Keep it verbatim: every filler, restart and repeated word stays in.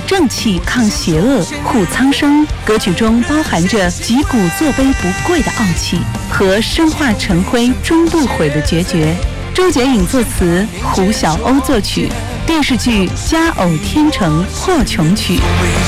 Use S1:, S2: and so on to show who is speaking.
S1: 正气抗邪恶，护苍生。歌曲中包含着击鼓作卑不跪的傲气和生化成灰终不悔的决绝。周杰颖作词，胡小欧作曲。电视剧《佳偶天成》破琼曲。